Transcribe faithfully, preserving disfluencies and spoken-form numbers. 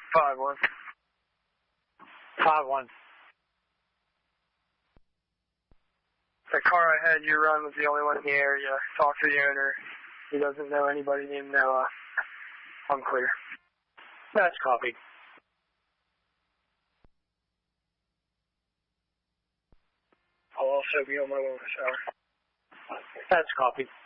five one. five one. The car I had you run was the only one in the area. Talk to the owner. He doesn't know anybody named Noah. I'm clear. That's copied. I'll also be on my way to the shower. That's copied.